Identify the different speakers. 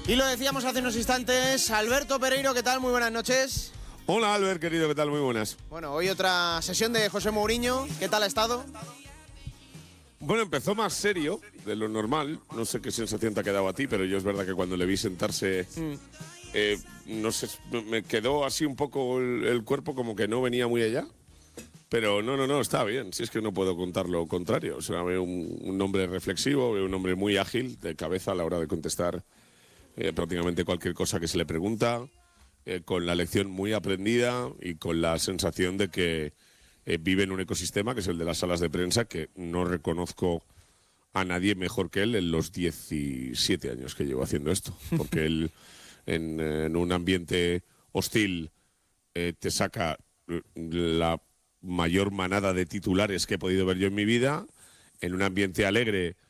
Speaker 1: Y lo decíamos hace unos instantes, Alberto Pereiro, ¿qué tal? Muy buenas noches.
Speaker 2: Hola Albert, querido, ¿qué tal? Muy buenas.
Speaker 1: Bueno, hoy otra sesión de José Mourinho, ¿qué tal ha estado?
Speaker 2: Bueno, empezó más serio de lo normal, no sé qué sensación te ha quedado a ti, pero yo es verdad que cuando le vi sentarse, no sé, me quedó así un poco el cuerpo como que no venía muy allá. Pero no, está bien, si es que no puedo contar lo contrario. O sea, veo un hombre reflexivo, veo un hombre muy ágil de cabeza a la hora de contestar prácticamente cualquier cosa que se le pregunta, con la lección muy aprendida y con la sensación de que vive en un ecosistema que es el de las salas de prensa, que no reconozco a nadie mejor que él en los 17 años que llevo haciendo esto. Porque él, en un ambiente hostil, te saca la mayor manada de titulares que he podido ver yo en mi vida. En un ambiente alegre